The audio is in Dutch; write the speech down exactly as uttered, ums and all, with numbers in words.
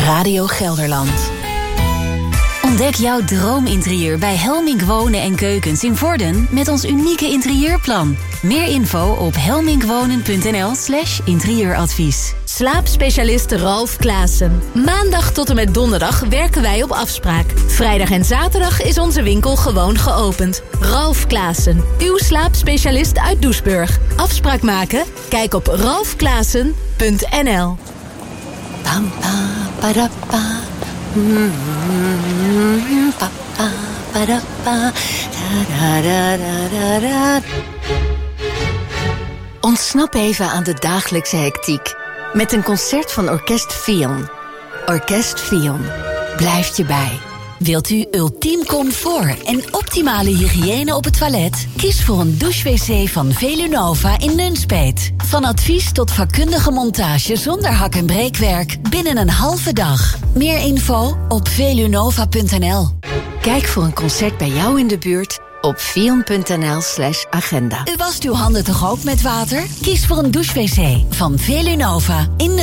Radio Gelderland. Ontdek jouw droominterieur bij Helmink Wonen en Keukens in Vorden met ons unieke interieurplan. Meer info op helminkwonen.nl slash interieuradvies. Slaapspecialist Ralf Klaassen. Maandag tot en met donderdag werken wij op afspraak. Vrijdag en zaterdag is onze winkel gewoon geopend. Ralf Klaassen, uw slaapspecialist uit Doesburg. Afspraak maken? Kijk op ralf klaassen punt n l. Pam, pam, padappa. Mm, pa, pa, padappa. Da, da, da, da, da. Ontsnap even aan de dagelijkse hectiek met een concert van Orkest Fion. Orkest Fion blijft je bij. Wilt u ultiem comfort en optimale hygiëne op het toilet? Kies voor een douche-wc van Velunova in Nunspeet. Van advies tot vakkundige montage zonder hak- en breekwerk binnen een halve dag. Meer info op velunova punt n l. Kijk voor een concert bij jou in de buurt op fion.nl slash agenda. U wast uw handen toch ook met water? Kies voor een douche-wc van Velunova in